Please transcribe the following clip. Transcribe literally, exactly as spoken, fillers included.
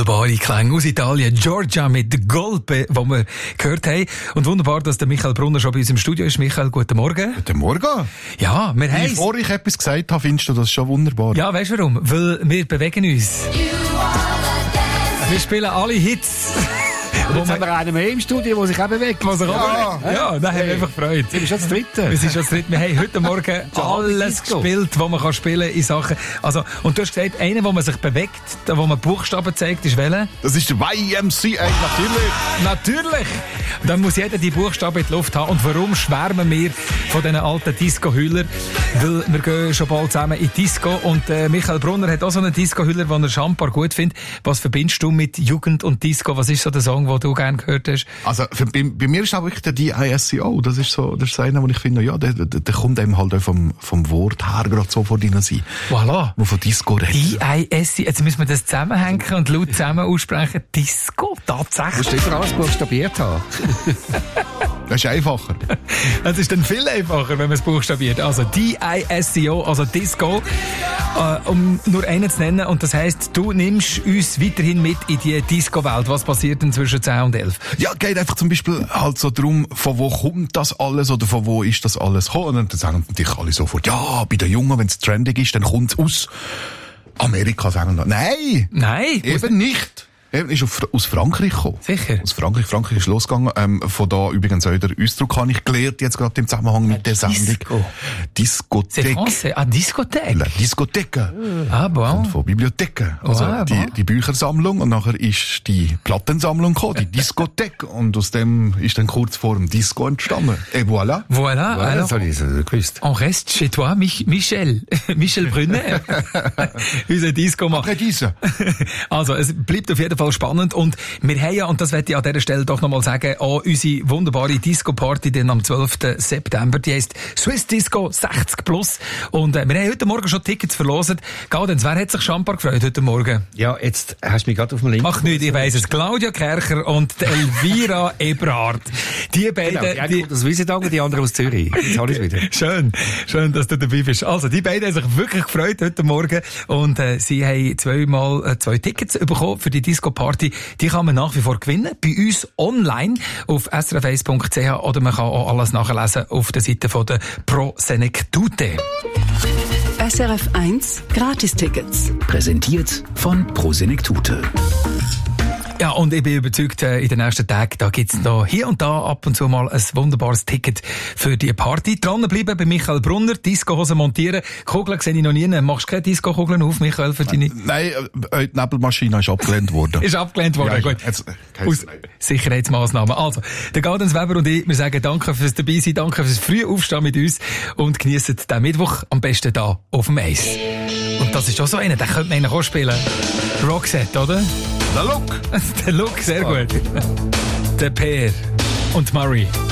Wunderbare Klänge aus Italien. Giorgia mit Golpe, die wir gehört haben. Und wunderbar, dass der Michael Brunner schon bei uns im Studio ist. Michael, guten Morgen. Guten Morgen. Ja, wir haben... Bevor ich etwas gesagt habe, findest du das schon wunderbar? Ja, weißt du warum? Weil wir bewegen uns. Wir spielen alle Hits. Jetzt haben wir einen mehr im Studio, der sich auch bewegt. Was er Ja, ja, ja, dann haben wir einfach Freude. Du bist schon das Dritte. Wir sind schon das Dritte. Wir haben heute Morgen alles Disco. gespielt, was man kann spielen in Sachen... Also, und du hast gesagt, einer, wo man sich bewegt, der, wo man Buchstaben zeigt, ist welcher? Das ist der Y M C A, natürlich. Natürlich! Dann muss jeder die Buchstaben in die Luft haben. Und warum schwärmen wir von diesen alten Disco-Hüller? Weil wir gehen schon bald zusammen in Disco. Und äh, Michael Brunner hat auch so einen Disco-Hüller, den er Champar gut findet. Was verbindest du mit Jugend und Disco? Was ist so der Song, den du gerne gehört hast? Also, für, bei, bei mir ist auch wirklich der D I S C O. Das ist so, das ist einer, wo ich finde, ja, der, der, der kommt einem halt auch vom, vom Wort her gerade so vor dir sein. Voilà. Wo von Disco redet. D I S C O. Jetzt müssen wir das zusammenhängen und laut zusammen aussprechen. Disco? Tatsächlich? Du musst immer alles buchstabiert haben. Das ist einfacher. Das ist dann viel einfacher, wenn man es buchstabiert. Also D I S C O, also Disco, äh, um nur einen zu nennen. Und das heisst, du nimmst uns weiterhin mit in die Disco-Welt. Was passiert denn zwischen zehn und elf? Ja, geht einfach zum Beispiel halt so darum, von wo kommt das alles oder von wo ist das alles gekommen. Und dann sagen natürlich alle sofort, ja, bei den Jungen, wenn es trendig ist, dann kommt es aus Amerika. Sagen dann, nein, Nein. eben nicht. Er ist auf, aus Frankreich gekommen. Sicher? Aus Frankreich. Frankreich ist losgegangen. Ähm, von da übrigens auch der Ausdruck habe ich gelernt, jetzt gerade im Zusammenhang mit der Sendung. Disco. C'est Discothèque. français. Ah, Discothèque. La Discothèque. Ah, bon. Und von Bibliotheken. Also Ah, die, bon. die Büchersammlung und nachher ist die Plattensammlung gekommen, die Discothèque. Und aus dem ist dann kurz vor dem Disco entstanden. Et voilà. Voilà. Ja, Alors, das habe ich so gewusst. on reste chez toi, Mich- Michel. Michel Brunner. Unser Disco-Macher. Après diese. Also, es bleibt auf jeden Fall spannend und wir haben ja, und das möchte ich an dieser Stelle doch nochmal sagen, auch unsere wunderbare Disco-Party dann am zwölften September, die heisst Swiss Disco sechzig plus und äh, wir haben heute Morgen schon Tickets verloset. Gaudenz, wer hat sich Champar gefreut heute Morgen? Ja, jetzt hast du mich gerade auf dem Link. Ach nicht, ich weiss es. Claudia Kercher und die Elvira Eberhardt. Die beiden... Genau, die eine die kommt aus Wiesendagen, die andere aus Zürich. Jetzt habe ich es wieder. Schön, schön, dass du dabei bist. Also, die beiden haben sich wirklich gefreut heute Morgen und äh, sie haben zweimal äh, zwei Tickets bekommen für die Disco-Party. Die kann man nach wie vor gewinnen, bei uns online auf s r f eins punkt c h oder man kann auch alles nachlesen auf der Seite von der Pro Senectute. S R F eins Gratistickets. Präsentiert von Pro Senectute. Ja, und ich bin überzeugt, äh, in den nächsten Tagen, da gibt's noch hier und da ab und zu mal ein wunderbares Ticket für die Party. Dranbleiben bei Michael Brunner, Disco-Hosen montieren. Kugeln sehe ich noch nie. Machst du keine Disco-Kugeln auf, Michael, für deine... Nein, äh, die Nebelmaschine ist abgelehnt worden. Ist abgelehnt worden, Ja, gut. jetzt, äh, Aus Sicherheitsmaßnahmen. Also, der Gaudenz Weber und ich, wir sagen danke fürs Dabeisein, danke fürs frühe Aufstehen mit uns und geniessen den Mittwoch am besten da auf dem Eis. Und das ist auch so einer, den könnte man eigentlich auch spielen. Roxette, oder? Der Look. Der Look, sehr gut. Der Peer und Murray.